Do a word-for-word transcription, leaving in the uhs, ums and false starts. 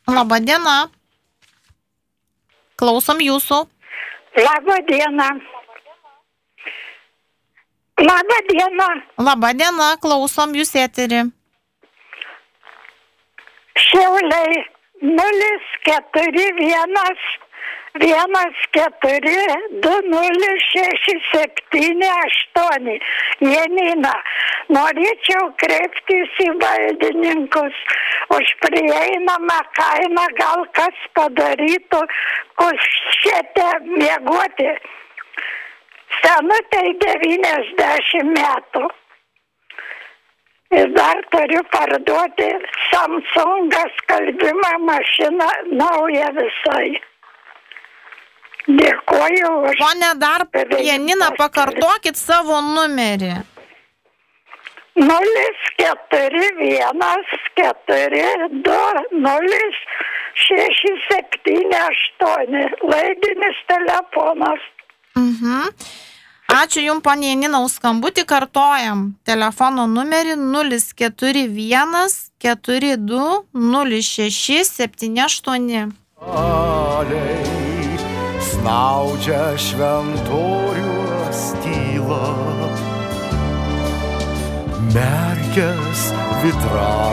Labą dieną. Klausom jūsų. Labą dieną. Labą dieną. Labą dieną, klausom jūs eterį. Šiauliai nulis keturi vienas vienas keturi du nulis šeši septyni aštuoni. Janina, norėčiau kreiptis į valdininkus už prieinamą kainą, gal kas padarytų, kuščiate miegoti. Senutei devyniasdešimt metų. Ir dar turiu parduoti Samsungą skalbimo mašiną naują visai. Dėkuoju už... Pone, dar, Janina, pakartokit savo numerį. nulis keturi vienas keturi du nulis šeši septyni aštuoni. Laidinis telefonas. Mhm. Ačiū Jums, ponė Janina, už skambutį. Kartojam telefono numerį nulis keturi vienas keturi du nulis šeši septyni aštuoni. Snaudžia šventorius tyla, merkės vitražų